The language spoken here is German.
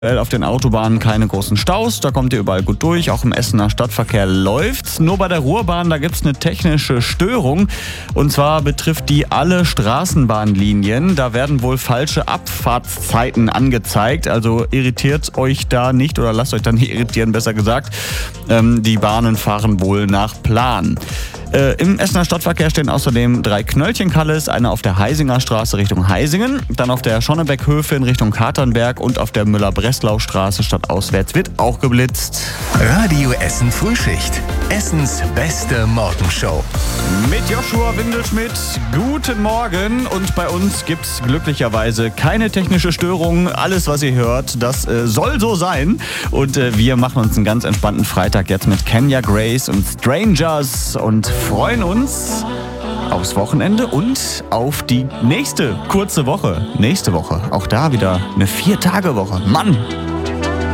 Auf den Autobahnen keine großen Staus, da kommt ihr überall gut durch, auch im Essener Stadtverkehr läuft's. Nur bei der Ruhrbahn, da gibt's eine technische Störung und zwar betrifft die alle Straßenbahnlinien. Da werden wohl falsche Abfahrtszeiten angezeigt, also irritiert euch da nicht oder lasst euch da nicht irritieren, besser gesagt. Die Bahnen fahren wohl nach Plan. Im Essener Stadtverkehr stehen außerdem 3 Knöllchenkalles, eine auf der Heisinger Straße Richtung Heisingen, dann auf der Schonnebeck-Höfe in Richtung Katernberg und auf der Müller-Breslau-Straße stadtauswärts wird auch geblitzt. Radio Essen Frühschicht. Essens beste Morgenshow. Mit Joshua Windelschmidt, guten Morgen, und bei uns gibt's glücklicherweise keine technische Störung. Alles, was ihr hört, das soll so sein. Und wir machen uns einen ganz entspannten Freitag jetzt mit Kenya Grace und Strangers und freuen uns aufs Wochenende und auf die nächste kurze Woche. Nächste Woche, auch da wieder eine 4-Tage-Woche. Mann!